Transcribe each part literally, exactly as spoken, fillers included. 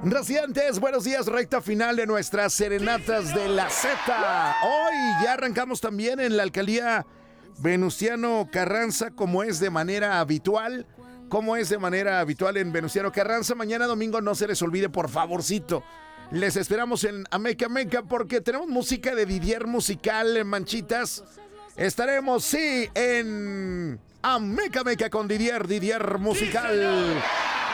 Residentes, buenos días, recta final de nuestras serenatas de la Z. Hoy ya arrancamos también en la alcaldía Venustiano Carranza, como es de manera habitual. Como es de manera habitual en Venustiano Carranza. Mañana domingo no se les olvide, por favorcito. Les esperamos en Ameca Meca porque tenemos música de Didier Musical en Manchitas. Estaremos, sí, en Ameca Meca con Didier, Didier Musical.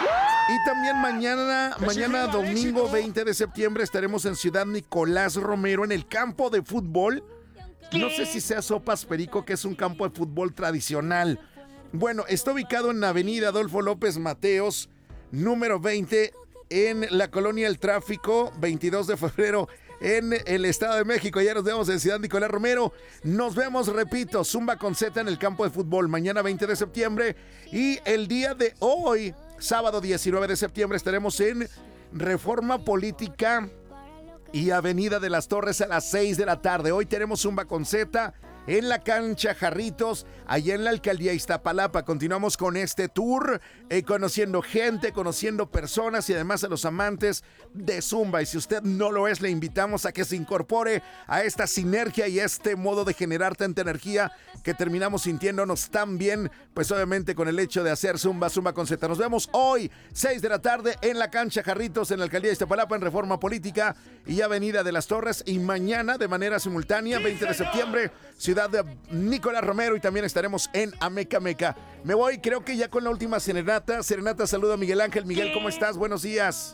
Y también mañana, mañana domingo veinte de septiembre estaremos en Ciudad Nicolás Romero en el campo de fútbol. No sé si sea Sopas Perico, que es un campo de fútbol tradicional. Bueno, está ubicado en la avenida Adolfo López Mateos, número veinte, en la colonia El Tráfico, veintidós de febrero, en el Estado de México. Ya nos vemos en Ciudad Nicolás Romero. Nos vemos, repito, Zumba con Z en el campo de fútbol, mañana veinte de septiembre. Y el día de hoy, sábado diecinueve de septiembre, estaremos en Reforma Política y Avenida de las Torres a las seis de la tarde. Hoy tenemos Zumba con Z en la cancha Jarritos, allá en la alcaldía Iztapalapa. Continuamos con este tour, eh, conociendo gente, conociendo personas y además a los amantes de Zumba. Y si usted no lo es, le invitamos a que se incorpore a esta sinergia y a este modo de generar tanta energía que terminamos sintiéndonos tan bien, pues obviamente con el hecho de hacer Zumba, Zumba con Z. Nos vemos hoy, seis de la tarde, en la cancha Jarritos, en la alcaldía Iztapalapa, en Reforma Política y Avenida de las Torres. Y mañana, de manera simultánea, veinte de septiembre, Ciudad de Nicolás Romero, y también estaremos en Ameca Meca. Me voy, creo que ya con la última serenata. Serenata, saludo a Miguel Ángel. Miguel, ¿cómo estás? Buenos días.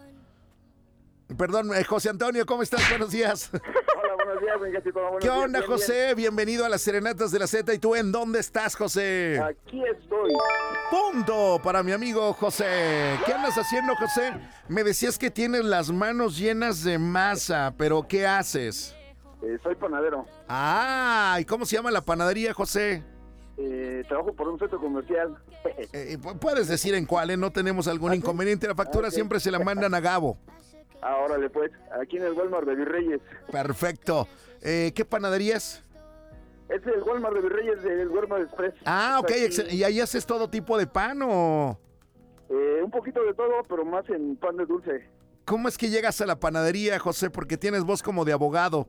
Perdón, eh, José Antonio, ¿cómo estás? Buenos días. Hola, buenos días, Miguel. Buenos ¿Qué onda, días, bien, José? bien. Bienvenido a las Serenatas de la Z. ¿Y tú en dónde estás, José? Aquí estoy. Punto para mi amigo José. ¿Qué andas haciendo, José? Me decías que tienes las manos llenas de masa, pero ¿qué haces? Eh, soy panadero. Ah, ¿y cómo se llama la panadería, José? Eh, trabajo por un centro comercial. Eh, puedes decir en cuál, ¿eh? No tenemos algún ¿Ah, inconveniente. La factura ah, okay. siempre se la mandan a Gabo. Ah, órale, pues. Aquí en el Walmart de Virreyes. Perfecto. Eh, ¿Qué panadería es? Es el Walmart de Virreyes, del Walmart Express. Ah, ok. Aquí, ¿Y ahí haces todo tipo de pan o...? Eh, un poquito de todo, pero más en pan de dulce. ¿Cómo es que llegas a la panadería, José? Porque tienes voz como de abogado.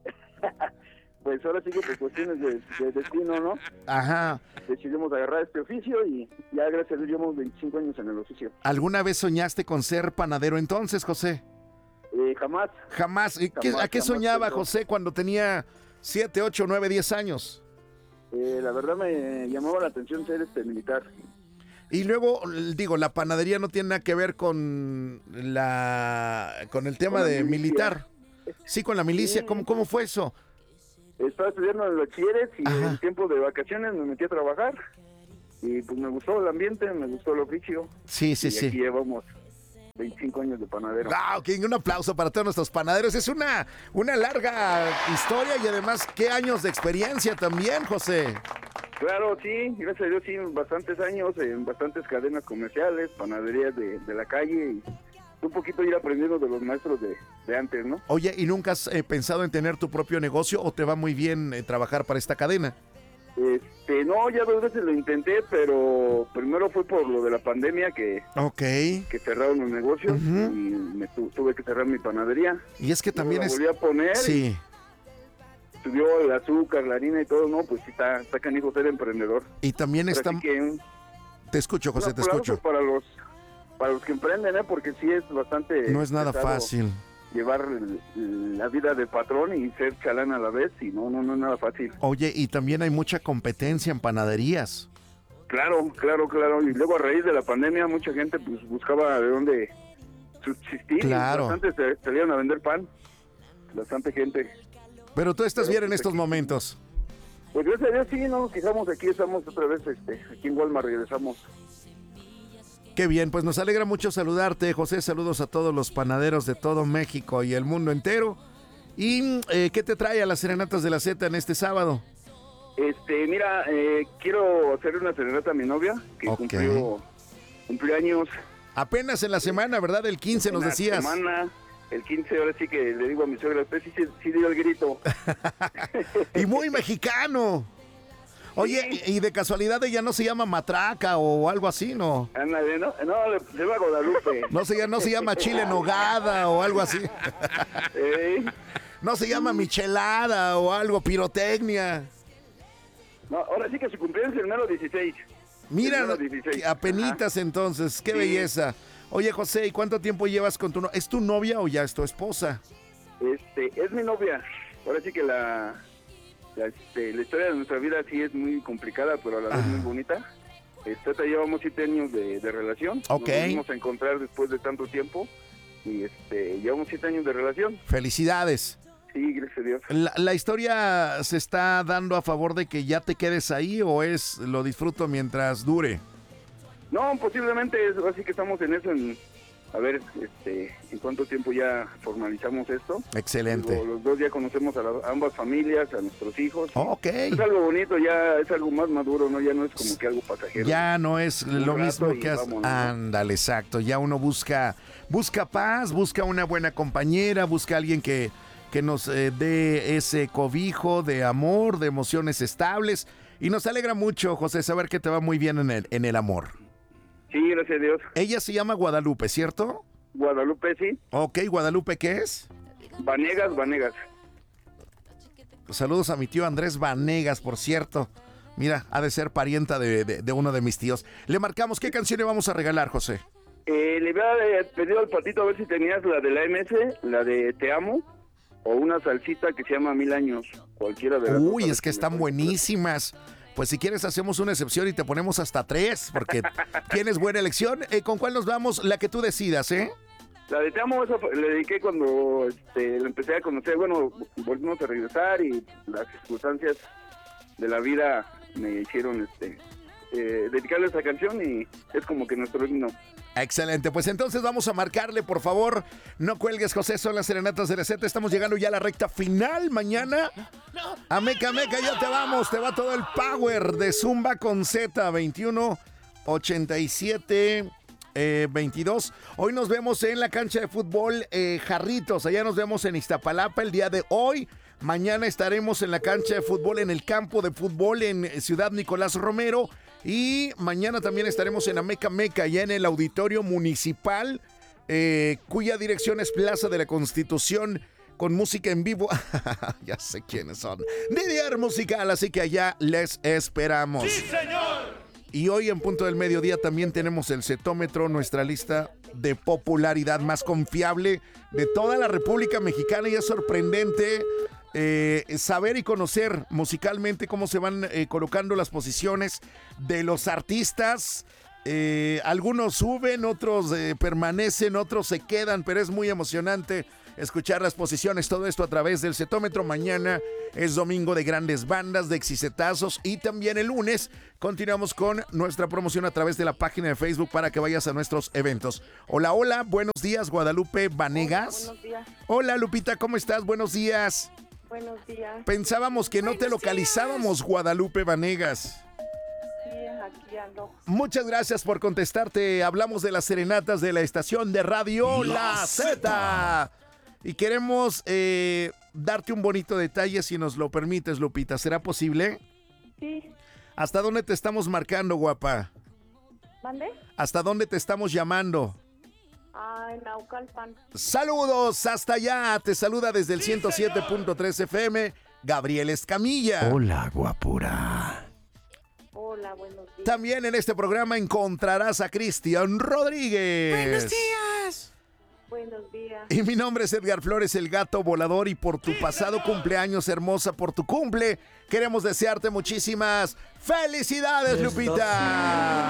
Pues ahora sí que por cuestiones de, de destino, ¿no? Ajá. Decidimos agarrar este oficio y ya gracias a Dios llevamos veinticinco años en el oficio. ¿Alguna vez soñaste con ser panadero entonces, José? Eh, jamás. Jamás. ¿Y qué, Jamás, ¿A qué jamás soñaba pensó. José cuando tenía siete, ocho, nueve, diez años? Eh, la verdad me llamaba la atención ser este militar. Y luego, digo, la panadería no tiene nada que ver con la con el tema Con la de milicia. militar. Sí, con la milicia. Sí. ¿Cómo, cómo fue eso? Estaba estudiando en el bachilleres y Ajá. en tiempo de vacaciones me metí a trabajar y pues me gustó el ambiente, me gustó el oficio. Sí, sí, y sí. aquí llevamos veinticinco años de panadero. Wow, que un aplauso para todos nuestros panaderos. Es una, una larga historia y además qué años de experiencia también, José. Claro, sí, gracias a Dios, sí, bastantes años en bastantes cadenas comerciales, panaderías de, de la calle y un poquito ir aprendiendo de los maestros de, de antes, ¿no? Oye, ¿y nunca has eh, pensado en tener tu propio negocio o te va muy bien eh, trabajar para esta cadena? Este, no, ya dos veces lo intenté, pero primero fue por lo de la pandemia que, Ok. que cerraron los negocios Ujú. y me tu- tuve que cerrar mi panadería. Y es que también Luego es... la volví a poner. Sí. Subió el azúcar, la harina y todo, ¿no? Pues sí está, está canijo ser emprendedor. Y también Pero está... así que un, Te escucho, José, un te aplauso escucho. para los para los que emprenden, ¿eh? Porque sí es bastante No es nada pesado fácil. llevar el- la vida de patrón y ser chalán a la vez, y no, no, no es nada fácil. Oye, y también hay mucha competencia en panaderías. Claro, claro, claro. Y luego a raíz de la pandemia mucha gente pues buscaba de dónde subsistir. Claro. Y bastante se salieron a vender pan. Bastante gente. Pero tú estás Pero, bien en pues, estos aquí- momentos. Pues gracias a Dios sí, no nos quejamos, aquí estamos otra vez, este, aquí en Walmart regresamos. Qué bien, pues nos alegra mucho saludarte, José. Saludos a todos los panaderos de todo México y el mundo entero. ¿Y eh, qué te trae a las Serenatas de la Z en este sábado? Este, mira, eh, quiero hacer una serenata a mi novia, que Ok. cumplió, cumplió años. Apenas en la semana, ¿verdad? El quince nos en la decías. semana, el quince, ahora sí que le digo a mi suegra, usted sí, sí, sí dio el grito. Y muy mexicano. Oye, Sí. y de casualidad ella no se llama Matraca o algo así, ¿no? Ándale, ¿no? No, le- se llama Guadalupe. No se, no se llama Chile en Nogada o algo así. Eh, No se llama Michelada o algo, pirotecnia. no, ahora sí que su cumpleaños es el número dieciséis. Mira, El número dieciséis. apenitas entonces, qué Sí. belleza. Oye, José, ¿y cuánto tiempo llevas con tu novia? ¿Es tu novia o ya es tu esposa? Este, es mi novia. Ahora sí que la, la, este, la historia de nuestra vida sí es muy complicada, pero a la vez Ah. muy bonita. Este, ahorita llevamos siete años de, de relación. Ok. Nos volvimos a encontrar después de tanto tiempo. Y este, llevamos siete años de relación. Felicidades. Sí, gracias a Dios. ¿La, la historia se está dando a favor de que ya te quedes ahí o es lo disfruto mientras dure? No, posiblemente es, así que estamos en eso, en a ver este, en cuánto tiempo ya formalizamos esto. Excelente. Los, los dos ya conocemos a, la- a ambas familias, a nuestros hijos. Ok. Es algo bonito, ya es algo más maduro, ¿no? Ya no es como que algo pasajero. Ya no es Un lo rato mismo y que has... vámonos, ¿no? Ándale, exacto. Ya uno busca, busca paz, busca una buena compañera, busca alguien que, que nos eh, dé ese cobijo de amor, de emociones estables. Y nos alegra mucho, José, saber que te va muy bien en el, en el amor. Sí, gracias a Dios. Ella se llama Guadalupe, ¿cierto? Guadalupe, sí. Ok, Guadalupe, ¿qué es? Vanegas, Vanegas. Saludos a mi tío Andrés Vanegas, por cierto. Mira, ha de ser parienta de, de- de uno de mis tíos. Le marcamos, ¿qué canción le vamos a regalar, José? Eh, le había eh, pedido al patito a ver si tenías la de la M S, la de Te Amo, o una salsita que se llama Mil Años. Cualquiera de las dos, Uy, a ver es que si me están puedes- buenísimas. Pues si quieres hacemos una excepción y te ponemos hasta tres, porque tienes buena elección. Eh, ¿Con cuál nos vamos? La que tú decidas, ¿eh? La de Te Amo, esa fue- le dediqué cuando este, la empecé a conocer. Bueno, volvimos a regresar y las circunstancias de la vida me hicieron este, eh, dedicarle esa canción y es como que nuestro himno. Excelente, pues entonces vamos a marcarle, por favor. No cuelgues, José, son las serenatas de la Z. Estamos llegando ya a la recta final. Mañana, a Meca Meca, ya te vamos. Te va todo el power de Zumba con Z, veintiuno ochenta y siete eh, veintidós. Hoy nos vemos en la cancha de fútbol eh, Jarritos. Allá nos vemos en Iztapalapa el día de hoy. Mañana estaremos en la cancha de fútbol, en el campo de fútbol en Ciudad Nicolás Romero. Y mañana también estaremos en Ameca Meca, allá en el auditorio municipal, eh, cuya dirección es Plaza de la Constitución, con música en vivo. Ya sé quiénes son. Didier Musical, así que allá les esperamos. ¡Sí, señor! Y hoy en punto del mediodía también tenemos el Cetómetro, nuestra lista de popularidad más confiable de toda la República Mexicana, y es sorprendente eh, saber y conocer musicalmente cómo se van eh, colocando las posiciones de los artistas. Eh, algunos suben, otros eh, permanecen, otros se quedan, pero es muy emocionante escuchar las posiciones, todo esto a través del Cetómetro. Mañana es domingo de grandes bandas, de exicetazos, y también el lunes continuamos con nuestra promoción a través de la página de Facebook para que vayas a nuestros eventos. Hola, hola, buenos días, Guadalupe Vanegas. Buenos días, Hola, Lupita, ¿cómo estás? Buenos días. buenos días. Pensábamos que no te localizábamos, Guadalupe Vanegas. Sí, aquí ando. Muchas gracias por contestarte. Hablamos de las serenatas de la estación de radio La Z. Y queremos eh, darte un bonito detalle, si nos lo permites, Lupita. ¿Será posible? Sí, ¿Hasta dónde te estamos marcando, guapa? ¿mande? ¿Hasta dónde te estamos llamando? Ah, en Naucalpan. Saludos hasta allá. Te saluda desde el ciento siete punto tres F M, Gabriel Escamilla. Hola, guapura. Hola, buenos días. También en este programa encontrarás a Cristian Rodríguez. Buenos días. Buenos días. Y mi nombre es Edgar Flores, el gato volador, y por tu pasado cumpleaños, hermosa, por tu cumple, queremos desearte muchísimas felicidades, Lupita.